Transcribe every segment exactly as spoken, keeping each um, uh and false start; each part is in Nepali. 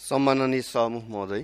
सम्माननीय सभामुख महोदय,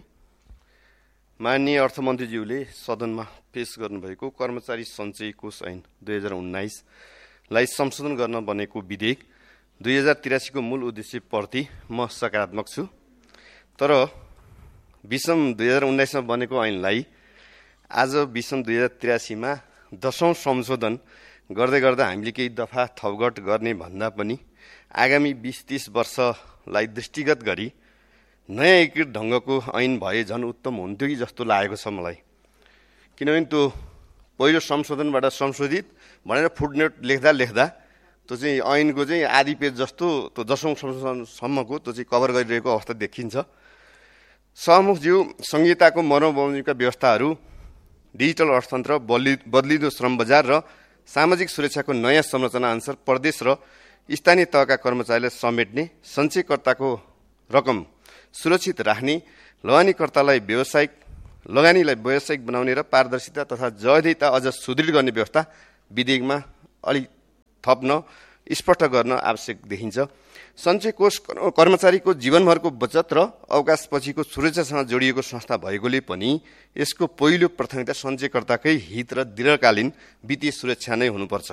माननीय अर्थमन्त्रीज्यूले सदनमा पेश गर्नुभएको कर्मचारी सञ्चय कोष ऐन दुई हजार उन्नाइसलाई संशोधन गर्न बनेको विधेयक दुई हजार तिरासीको मूल उद्देश्यप्रति म सकारात्मक छु। तर विषम दुई हजार उन्नाइसमा बनेको ऐनलाई आज विषम दुई हजार तिरासीमा दशौं संशोधन गर्दै गर्दा हामीले केही दफा थपघट गर्ने भन्दा पनि आगामी बीस तीस वर्षलाई दृष्टिगत गरी नयाँ एकीकृत ढङ्गको ऐन भए झन् उत्तम हुन्थ्यो कि जस्तो लागेको छ मलाई। किनभने त्यो पहिलो संशोधनबाट संशोधित भनेर फुटनोट लेख्दा लेख्दा त्यो चाहिँ ऐनको चाहिँ आधी पेज जस्तो त्यो दशौं संशोधनसम्मको त्यो चाहिँ कभर गरिरहेको अवस्था देखिन्छ। सभामुखज्यू, संहिताको मर्मबमोजिमका व्यवस्थाहरू, डिजिटल अर्थतन्त्र, बदलिदो श्रम बजार र सामाजिक सुरक्षाको नयाँ संरचना अनुसार प्रदेश र स्थानीय तहका कर्मचारीलाई समेट्ने, सञ्चयकर्ताको रकम सुरक्षित राख्ने, लगानीकर्तालाई व्यावसायिक लगानीलाई व्यावसायिक बनाउने र पारदर्शिता तथा जवाबदेहिता अझ सुदृढ गर्ने व्यवस्था विधेयकमा अलि थप्न स्पष्ट गर्न आवश्यक देखिन्छ। सञ्चय कोष कर्मचारीको जीवनभरको बचत र अवकाशपछिको सुरक्षासँग जोडिएको संस्था भएकोले पनि यसको पहिलो प्राथमिकता सञ्चयकर्ताकै हित र दीर्घकालीन वित्तीय सुरक्षा नै हुनुपर्छ।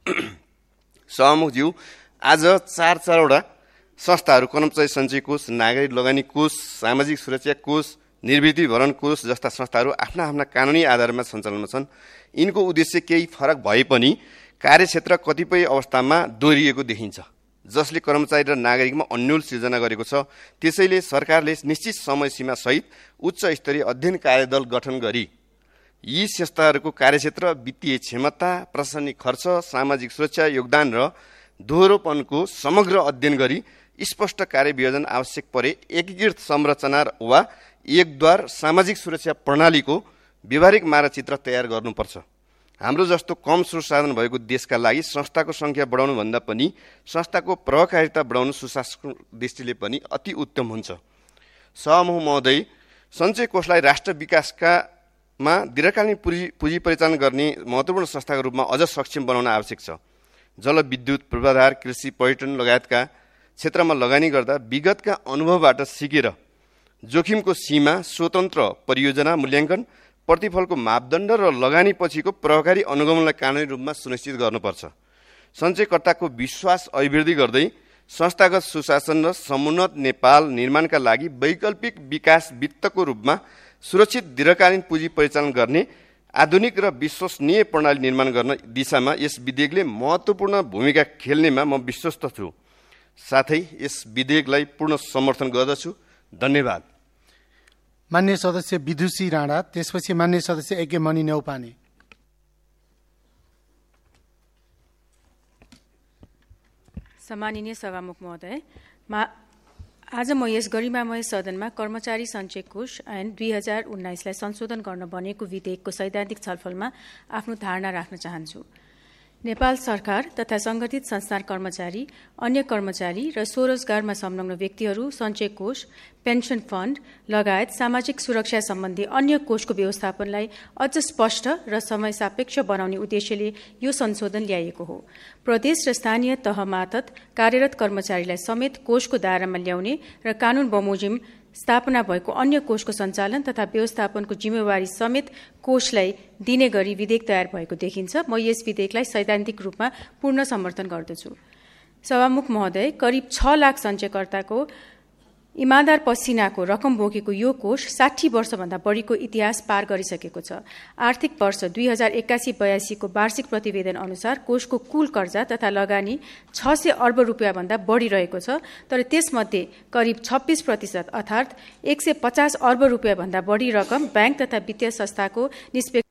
सभामुखज्यू, आज चार चारवटा संस्थाहरू कर्मचारी सञ्चय कोष, नागरिक लगानी कोष, सामाजिक सुरक्षा कोष, निवृत्ति भरण कोष जस्ता संस्थाहरू आफ्ना आफ्ना कानुनी आधारमा सञ्चालनमा छन्। यिनको उद्देश्य केही फरक भए पनि कार्यक्षेत्र कतिपय अवस्थामा दोहोरिएको देखिन्छ, जसले कर्मचारी र नागरिकमा अन्यल सिर्जना गरेको छ। त्यसैले सरकारले निश्चित समयसीमा सहित उच्च स्तरीय अध्ययन कार्यदल गठन गरी यी संस्थाहरूको कार्यक्षेत्र, वित्तीय क्षमता, प्रशासनिक खर्च, सामाजिक सुरक्षा योगदान र दोहोरोपनको समग्र अध्ययन गरी स्पष्ट कार्यवियोजन आवश्यक परे एकीकृत संरचना वा एकद्वार सामाजिक सुरक्षा प्रणालीको व्यवहारिक मानचित्र तयार गर्नुपर्छ। हाम्रो जस्तो कम स्रोत साधन भएको देशका लागि संस्थाको सङ्ख्या बढाउनु भन्दा पनि संस्थाको प्रभावकारिता बढाउनु सुशासनको दृष्टिले पनि अति उत्तम हुन्छ। सभामुख महोदय, सञ्चय कोषलाई राष्ट्र विकासका मा दीर्घकालीन पुँजी पुँजी परिचालन गर्ने महत्त्वपूर्ण संस्थाको रूपमा अझ सक्षम बनाउन आवश्यक छ। जलविद्युत, पूर्वाधार, कृषि, पर्यटन लगायतका क्षेत्रमा लगानी गर्दा विगतका अनुभवबाट सिकेर जोखिमको सीमा, स्वतन्त्र परियोजना मूल्याङ्कन, प्रतिफलको मापदण्ड र लगानी पछिको प्रभावकारी अनुगमनलाई कानुनी रूपमा सुनिश्चित गर्नुपर्छ। सञ्चयकर्ताको विश्वास अभिवृद्धि गर्दै संस्थागत सुशासन र समुन्नत नेपाल निर्माणका लागि वैकल्पिक विकास वित्तको रूपमा सुरक्षित दीर्घकालीन पुँजी परिचालन गर्ने आधुनिक र विश्वसनीय प्रणाली निर्माण गर्न दिशामा यस विधेयकले महत्त्वपूर्ण भूमिका खेल्नेमा म विश्वस्त छु। साथै यस विधेयकलाई पूर्ण समर्थन गर्दछु। धन्यवाद। मान्य सदस्य विदुषी राणा, त्यसपछि मान्य सदस्य यज्ञमणि न्यौपाने। सम्माननीय सभामुख महोदय, मा आज म यस गरिमामय सदनमा कर्मचारी सञ्चय कोष ऐन दुई हजार उन्नाइसलाई संशोधन गर्न बनेको विधेयकको सैद्धान्तिक छलफलमा आफ्नो धारणा राख्न चाहन्छु। नेपाल सरकार तथा सङ्गठित संस्थान कर्मचारी, अन्य कर्मचारी र स्वरोजगारमा संलग्न व्यक्तिहरू सञ्चय कोष, पेन्सन फण्ड लगायत सामाजिक सुरक्षा सम्बन्धी अन्य कोषको व्यवस्थापनलाई अझ स्पष्ट र समय सापेक्ष बनाउने उद्देश्यले यो संशोधन ल्याइएको हो। प्रदेश र स्थानीय तह मार्फत कार्यरत कर्मचारीलाई समेत कोषको दायरामा ल्याउने र कानून बमोजिम स्थापना भएको अन्य कोषको सञ्चालन तथा व्यवस्थापनको जिम्मेवारी समेत कोषलाई दिने गरी विधेयक तयार भएको देखिन्छ। म यस विधेयकलाई सैद्धान्तिक रूपमा पूर्ण समर्थन गर्दछु। सभामुख महोदय, करिब छ लाख सञ्चयकर्ताको इमान्दार पसिनाको रकम बोकेको यो कोष साठी वर्षभन्दा बढीको इतिहास पार गरिसकेको छ। आर्थिक वर्ष दुई हजार एक्कासी बयासीको वार्षिक प्रतिवेदन अनुसार कोषको कुल कर्जा तथा लगानी छ सय अर्ब रुपियाँभन्दा बढी रहेको छ। तर त्यसमध्ये करिब छब्बिस प्रतिशत अर्थात् एक सय पचास अर्ब रुपियाँभन्दा बढी रकम ब्याङ्क तथा वित्तीय संस्थाको निष्पेक्ष